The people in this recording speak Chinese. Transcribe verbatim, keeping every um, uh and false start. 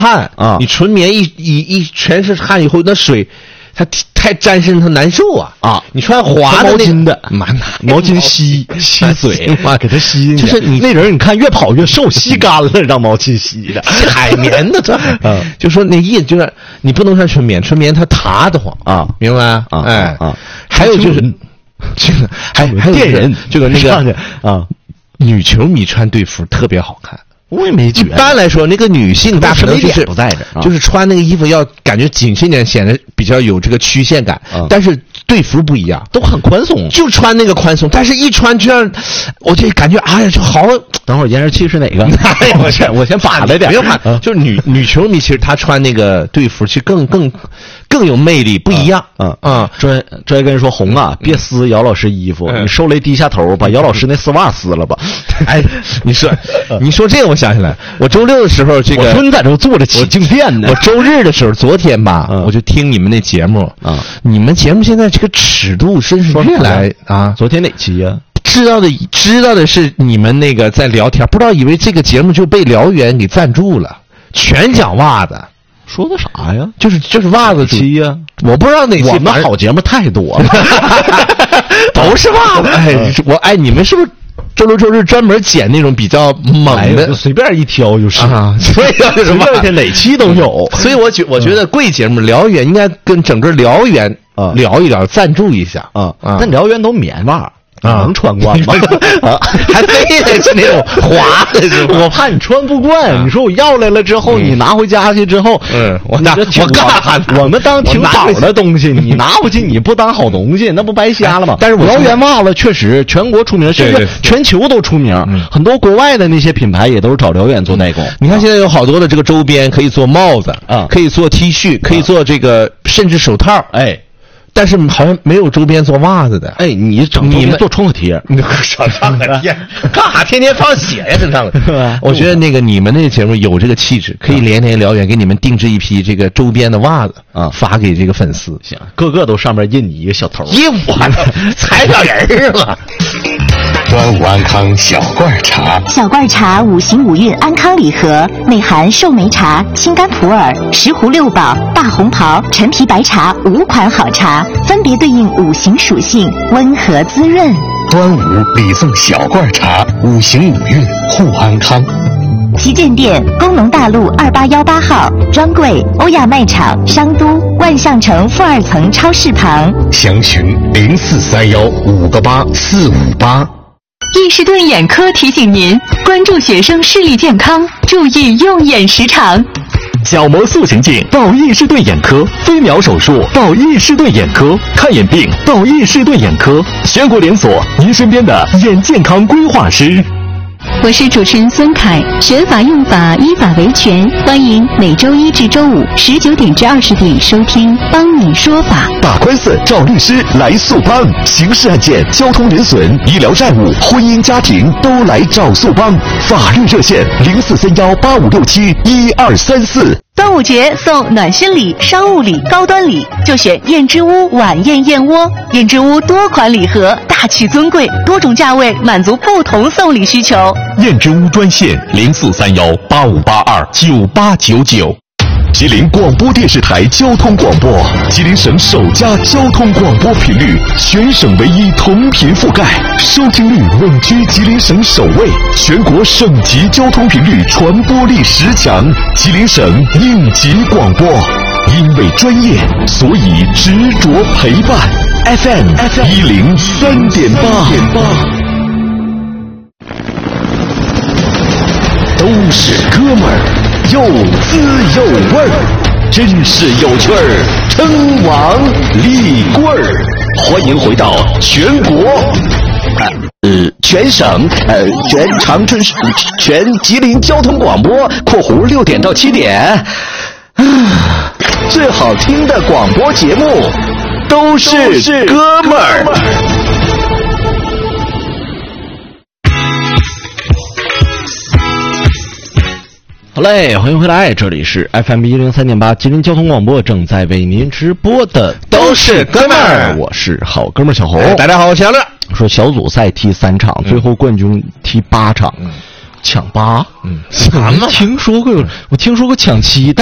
汗啊，你纯棉一一一全是汗以后，那水它太沾身，它难受啊啊！你穿滑的、那个、 毛巾的， 毛毛巾吸吸水，妈给它吸进去。 就是你那人，你看越跑越瘦，吸干了让毛巾吸的， 吸海绵的这，嗯，就说那意思就是你不能穿纯棉，纯棉它塌得慌啊，明白啊？哎啊，还有就是这个还还有电人， 这个那个啊， 女球迷穿队服特别好看。 我也没觉得。 一般来说，那个女性大可能就是不在这、啊， 就是穿那个衣服要感觉紧身点，显得比较有这个曲线感。嗯、但是队服不一样， 都很宽松， 就穿那个宽松，但是一穿这样，我就感觉哎呀，就好。 等会儿延时器是哪个？我先我先把着点， 别怕。嗯、就是女女球迷，其实她穿那个队服，其实更更更有魅力，不一样。 嗯嗯，这这还跟人说红啊，别撕姚老师衣服， 嗯、 你受累低下头，把姚老师那丝袜撕了吧。 哎，你说你说这个我。想起来，我周六的时候，这个我说你在这坐着起静电呢。 我周日的时候，昨天吧，嗯、我就听你们那节目啊。你们节目现在这个尺度真是越来啊！ 昨天哪期呀、啊？ 知道的知道的是你们那个在聊天，不知道以为这个节目就被辽源给赞助了，全讲袜子。 说的啥呀？ 就是就是袜子期呀、啊， 我不知道哪期。 我们好节目太多了， 都是袜子。哎，我哎，你们是不是？周六周日专门捡那种比较猛的， 就随便一挑就是啊，所以随便天哪期都有。 所以我觉我觉得贵节目辽源应该跟整个辽源啊聊一聊，赞助一下啊。但辽源都棉袜啊，能穿惯吗？ 啊，还非得是那种滑的，是吧？ 我怕你穿不惯。你说我要来了之后，你拿回家去之后， 嗯，我拿我干啥？ 我们当挺好的东西，你拿回去你不当好东西，那不白瞎了吗？但是辽源袜子确实全国出名，甚至全球都出名。很多国外的那些品牌也都是找辽源做代工。 你看现在有好多的这个周边可以做帽子啊，可以做 T 恤，可以做这个甚至手套，哎。但是好像没有周边做袜子的。 哎，你整你们做创可贴， 你上上个贴，干啥？天天放血呀，身上了。我觉得那个你们那个节目有这个气质，可以连连辽源给你们定制一批这个周边的袜子啊，发给这个粉丝。 行，个个都上面印你一个小头， 印我踩小人是吧？ 端午安康小罐茶， 小罐茶五行五运安康礼盒，内含寿眉茶、青柑普洱、石斛六宝、大红袍、陈皮白茶五款好茶，分别对应五行属性，温和滋润。 端午礼赠小罐茶，五行五运护安康。 旗舰店：工农大路二八幺八号，专柜：欧亚卖场商都万象城负二层超市旁。 详询零四三幺五个八四五八。 易士顿眼科提醒您关注学生视力健康，注意用眼时长。 角膜塑形镜到易士顿眼科，飞秒手术到易士顿眼科，看眼病到易士顿眼科，全国连锁，您身边的眼健康规划师。 我是主持人孙凯，学法用法，依法维权，欢迎每周一至周五十九点至二十点收听帮你说法。 打官司找律师来速帮，刑事案件、交通人损、医疗债务、婚姻家庭都来找速帮。法律热线零四三幺八五六七一二三四。 端午节送暖心礼、商务礼、高端礼，就选燕之屋晚宴燕窝。燕之屋多款礼盒，大气尊贵，多种价位，满足不同送礼需求。 燕之屋专线零四三幺八五八二九八九九。吉林广播电视台交通广播，吉林省首家交通广播频率，全省唯一同频覆盖，收听率稳居吉林省首位，全国省级交通频率传播力十强，吉林省应急广播。因为专业，所以执着陪伴。F M 一零三点八，都是哥们儿。有滋有味儿，真是有趣儿，称王立棍儿。欢迎回到全国，呃，全省，呃，全长春市，全吉林交通广播（括弧六点到七点）啊，最好听的广播节目都是哥们儿。 好嘞，欢迎回来，这里是 F M 一零三点八吉林交通广播，正在为您直播的都是哥们儿， 我是好哥们儿小侯、 哎。大家好，我是小乐。 说小组赛踢三场，最后冠军踢八场。嗯抢八， 嗯， 我听说过有，我听说过抢七。